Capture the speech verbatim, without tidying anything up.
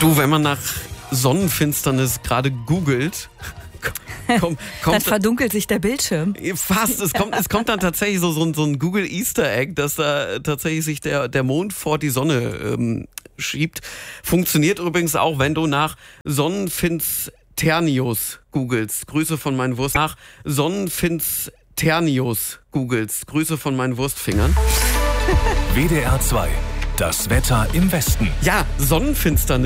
Du, wenn man nach Sonnenfinsternis gerade googelt, kommt, kommt dann verdunkelt sich der Bildschirm. Fast. Es kommt, es kommt dann tatsächlich so, so, ein, so ein Google Easter Egg, dass da tatsächlich sich der, der Mond vor die Sonne ähm, schiebt. Funktioniert übrigens auch, wenn du nach Sonnenfinsternius googelst. Grüße von meinen Wurst. Nach Sonnenfinsternius googelst. Grüße von meinen Wurstfingern. W D R zwei. Das Wetter im Westen. Ja, Sonnenfinsternis.